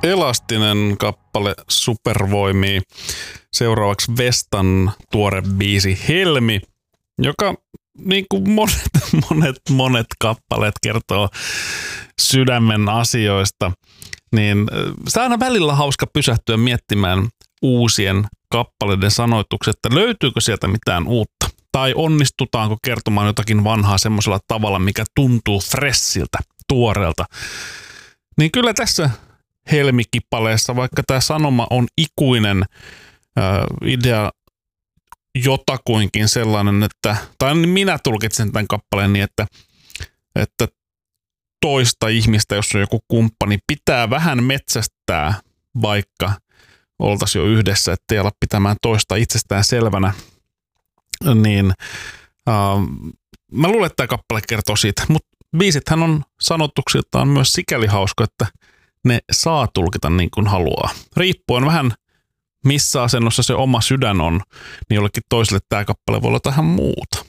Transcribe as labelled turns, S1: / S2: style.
S1: Elastinen kappale Supervoimia. Seuraavaksi Vestan tuore biisi Helmi, joka niin kuin monet kappaleet kertoo sydämen asioista. Niin se on aina välillä hauska pysähtyä miettimään uusien kappaleiden sanoitukset, että löytyykö sieltä mitään uutta. Tai onnistutaanko kertomaan jotakin vanhaa semmoisella tavalla, mikä tuntuu fressiltä, tuoreelta. Niin kyllä tässä Helmi-kippaleessa, vaikka tämä sanoma on ikuinen idea jotakuinkin sellainen, että, tai minä tulkitsen tämän kappaleen niin, että toista ihmistä, jos on joku kumppani, pitää vähän metsästää, vaikka oltaisiin jo yhdessä, ettei ala pitämään toista itsestään selvänä. Niin mä luulen, että tämä kappale kertoo siitä, mutta biisithän on sanotuksiltaan myös sikäli hauska, että ne saa tulkita niin kuin haluaa. Riippuen vähän missä asennossa se oma sydän on, niin jollekin toiselle tämä kappale voi olla tähän muuta.